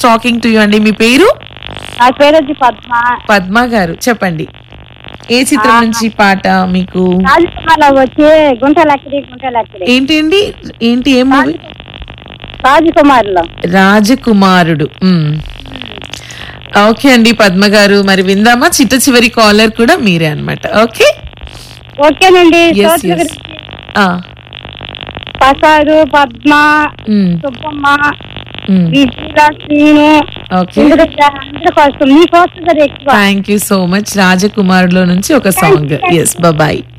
Talking to you అండి. మీ పేరు? నా పేరు వచ్చి పద్మ. పద్మ గారు చెప్పండి, ఏ చిత్రం నుంచి పాట మీకు? రాజకుమార్లో వచ్చి గుంటలక్కడి ఏంటి అండి, ఏంటి ఏ మూవీ? రాజకుమార్లో రాజకుమారుడు. ఓకే అండి పద్మ గారు, మరి విందామా? చిట్ట చివరి కాలర్ కూడా మీరే అన్నమాట. ఓకే ఓకేనండి. Yes, yes. ప్రసాద్, పద్మ, సుబ్బమ్మ, విజయ, శ్రీను, ఓకే, అందరి కోసం మీకోసం కదా ఎక్కువ. Thank you so much. రాజకుమారులో నుంచి ఒక సాంగ్. Yes, bye.